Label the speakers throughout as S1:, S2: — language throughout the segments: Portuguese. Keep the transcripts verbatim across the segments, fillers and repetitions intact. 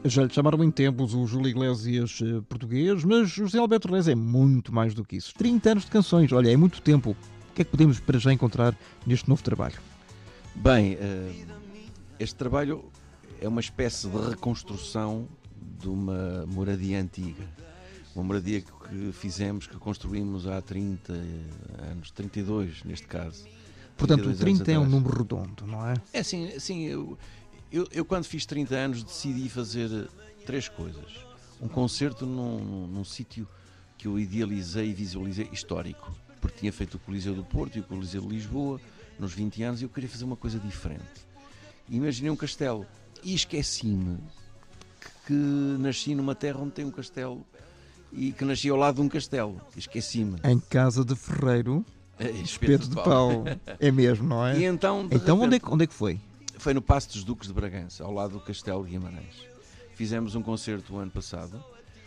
S1: Já lhe chamaram em tempos o Júlio Iglesias eh, português, mas José Alberto Reis é muito mais do que isso. trinta anos de canções, olha, é muito tempo. O que é que podemos para já encontrar neste novo trabalho?
S2: Bem, uh, este trabalho é uma espécie de reconstrução de uma moradia antiga. Uma moradia que fizemos, que construímos há trinta anos, trinta e dois neste caso.
S1: Portanto, o trinta é um número redondo, não é?
S2: É assim, assim eu, eu, eu quando fiz trinta anos decidi fazer três coisas. Um concerto num, num, num sítio que eu idealizei e visualizei histórico, porque tinha feito o Coliseu do Porto e o Coliseu de Lisboa nos vinte anos e eu queria fazer uma coisa diferente. E imaginei um castelo e esqueci-me que, que nasci numa terra onde tem um castelo e que nasci ao lado de um castelo. Esqueci-me.
S1: Em casa de ferreiro,
S2: É,
S1: espeto de pau. É mesmo, não é?
S2: E então,
S1: então
S2: repente,
S1: onde, é que, onde é que foi?
S2: Foi no Paço dos Duques de Bragança, ao lado do Castelo de Guimarães. Fizemos um concerto o ano passado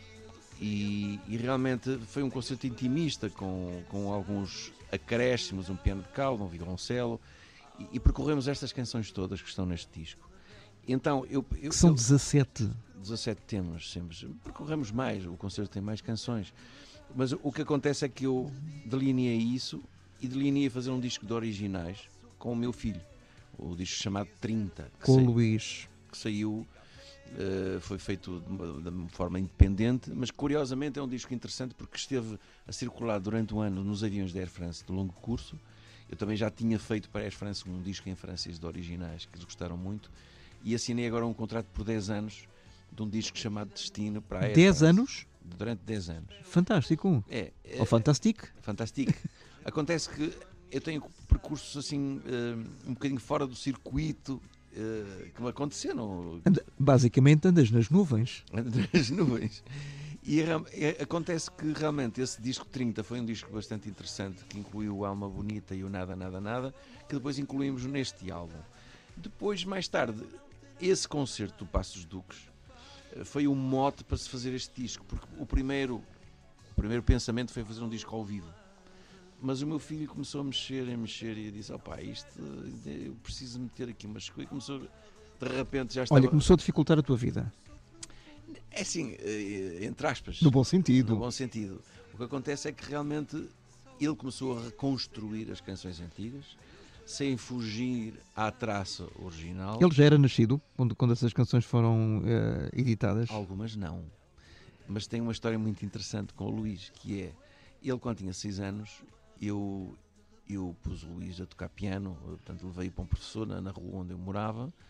S2: e, e realmente foi um concerto intimista, com, com alguns acréscimos, um piano de cauda, um violoncelo, e, e percorremos estas canções todas que estão neste disco. Então, eu, eu,
S1: Que são
S2: eu,
S1: dezassete.
S2: dezassete temas, sempre. Percorremos mais, o concerto tem mais canções. Mas o que acontece é que eu delineei isso e delineei fazer um disco de originais com o meu filho. O disco chamado trinta.
S1: Com o
S2: saiu,
S1: Luís.
S2: Que saiu, uh, foi feito de uma, de uma forma independente, mas curiosamente é um disco interessante porque esteve a circular durante um ano nos aviões da Air France de longo curso. Eu também já tinha feito para a Air France um disco em francês de originais, que eles gostaram muito, e assinei agora um contrato por dez anos de um disco chamado Destino para a Air
S1: dez
S2: France.
S1: anos?
S2: Durante dez anos.
S1: Fantástico.
S2: É, é,
S1: Ou fantástico?
S2: Fantástico. Acontece que eu tenho percursos assim uh, um bocadinho fora do circuito uh, que me aconteceram.
S1: Anda, basicamente andas nas nuvens.
S2: Nas nuvens. E é, acontece que realmente esse disco trinta foi um disco bastante interessante, que incluiu o Alma Bonita e o Nada, Nada, Nada, que depois incluímos neste álbum. Depois, mais tarde, esse concerto do Paço dos Duques foi um mote para se fazer este disco, porque o primeiro, o primeiro pensamento foi fazer um disco ao vivo. Mas o meu filho começou a mexer, a mexer e disse, opá, isto, eu preciso meter aqui umas coisas. Começou, de repente já estava...
S1: Olha, começou a dificultar a tua vida.
S2: É assim, entre aspas.
S1: No bom sentido.
S2: No bom sentido. O que acontece é que realmente ele começou a reconstruir as canções antigas, sem fugir à traça original.
S1: Ele já era nascido quando, quando essas canções foram uh, editadas?
S2: Algumas não. Mas tem uma história muito interessante com o Luís, que é, ele quando tinha seis anos, eu, eu pus o Luís a tocar piano, portanto levei-o para um professor na, na rua onde eu morava,